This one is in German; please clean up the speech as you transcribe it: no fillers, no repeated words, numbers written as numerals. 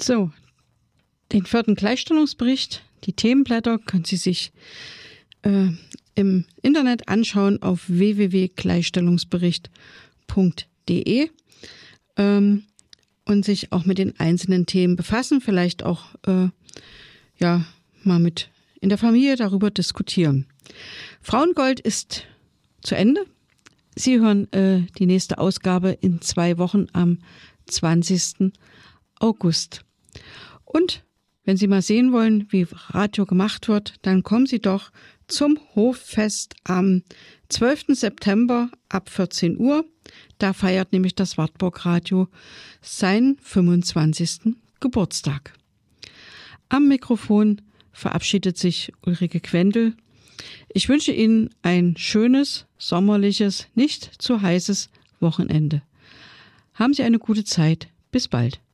So, den 4. Gleichstellungsbericht, die Themenblätter können Sie sich im Internet anschauen auf www.gleichstellungsbericht.de und sich auch mit den einzelnen Themen befassen, vielleicht auch mal mit in der Familie darüber diskutieren. Frauengold ist zu Ende. Sie hören die nächste Ausgabe in 2 Wochen am 20. August. Und wenn Sie mal sehen wollen, wie Radio gemacht wird, dann kommen Sie doch zum Hoffest am 12. September ab 14 Uhr. Da feiert nämlich das Wartburg Radio seinen 25. Geburtstag. Am Mikrofon verabschiedet sich Ulrike Quendel. Ich wünsche Ihnen ein schönes, sommerliches, nicht zu heißes Wochenende. Haben Sie eine gute Zeit. Bis bald.